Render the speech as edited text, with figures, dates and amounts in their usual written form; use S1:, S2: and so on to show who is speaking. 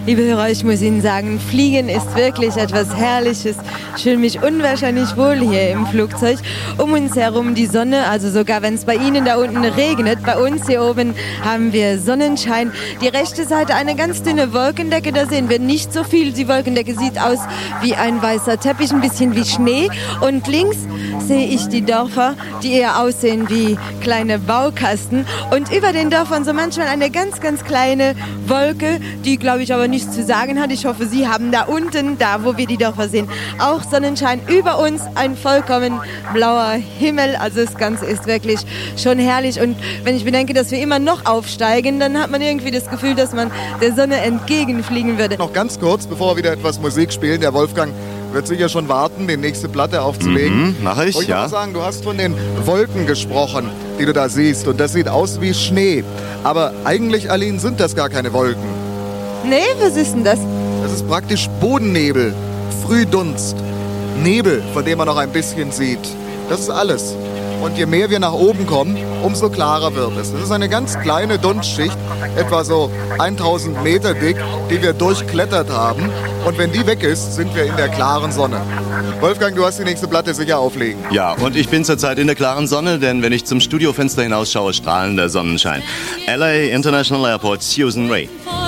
S1: Liebe Hörer, ich muss Ihnen sagen, Fliegen ist wirklich etwas Herrliches. Ich fühle mich unwahrscheinlich wohl hier im Flugzeug. Um uns herum die Sonne, also sogar wenn es bei Ihnen da unten regnet, bei uns hier oben haben wir Sonnenschein. Die rechte Seite eine ganz dünne Wolkendecke, da sehen wir nicht so viel. Die Wolkendecke sieht aus wie ein weißer Teppich, ein bisschen wie Schnee. Und links sehe ich die Dörfer, die eher aussehen wie kleine Baukasten. Und über den Dörfern so manchmal eine ganz, ganz kleine Wolke, die, glaube ich, aber nichts zu sagen hat. Ich hoffe, Sie haben da unten, da wo wir die Dörfer sehen, auch Sonnenschein. Über uns ein vollkommen blauer Himmel. Also das Ganze ist wirklich schon herrlich. Und wenn ich bedenke, dass wir immer noch aufsteigen, dann hat man irgendwie das Gefühl, dass man der Sonne entgegenfliegen würde.
S2: Noch ganz kurz, bevor wir wieder etwas Musik spielen, der Wolfgang wird sicher schon warten, die nächste Platte aufzulegen.
S3: Mache ich,
S2: Und ich
S3: ja.
S2: muss sagen, du hast von den Wolken gesprochen, die du da siehst. Und das sieht aus wie Schnee. Aber eigentlich, Aline, sind das gar keine Wolken.
S1: Nee, was ist denn das?
S2: Das ist praktisch Bodennebel, Frühdunst, Nebel, von dem man noch ein bisschen sieht. Das ist alles. Und je mehr wir nach oben kommen, umso klarer wird es. Das ist eine ganz kleine Dunstschicht, etwa so 1000 Meter dick, die wir durchklettert haben. Und wenn die weg ist, sind wir in der klaren Sonne. Wolfgang, du hast die nächste Platte sicher auflegen.
S3: Ja, und ich bin zurzeit in der klaren Sonne, denn wenn ich zum Studiofenster hinausschaue, strahlender Sonnenschein. LA International Airport, Susan Ray.